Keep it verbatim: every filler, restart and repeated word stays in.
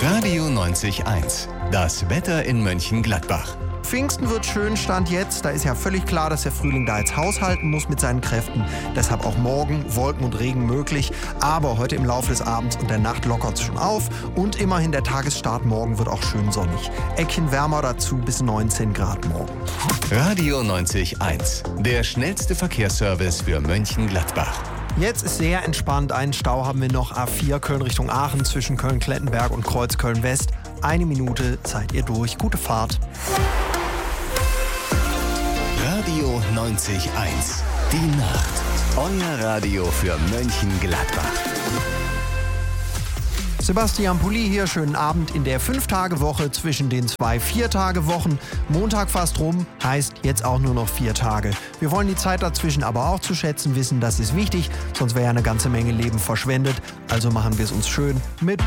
Radio neunzig Komma eins. Das Wetter in Mönchengladbach. Pfingsten wird schön, Stand jetzt. Da ist ja völlig klar, dass der Frühling da jetzt haushalten muss mit seinen Kräften. Deshalb auch morgen Wolken und Regen möglich. Aber heute im Laufe des Abends und der Nacht lockert es schon auf. Und immerhin der Tagesstart morgen wird auch schön sonnig. Eckchen wärmer dazu bis neunzehn Grad morgen. Radio neunzig Komma eins. Der schnellste Verkehrsservice für Mönchengladbach. Jetzt ist sehr entspannt. Einen Stau haben wir noch. A vier Köln Richtung Aachen zwischen Köln-Klettenberg und Kreuzköln-West. Eine Minute seid ihr durch. Gute Fahrt. Radio neunzig Komma eins. Die Nacht. Euer Radio für Mönchengladbach. Sebastian Pulli hier, schönen Abend in der fünf-Tage-Woche zwischen den zwei Vier-Tage-Wochen. Montag fast rum, heißt jetzt auch nur noch vier Tage. Wir wollen die Zeit dazwischen aber auch zu schätzen wissen, das ist wichtig, sonst wäre ja eine ganze Menge Leben verschwendet. Also machen wir es uns schön mit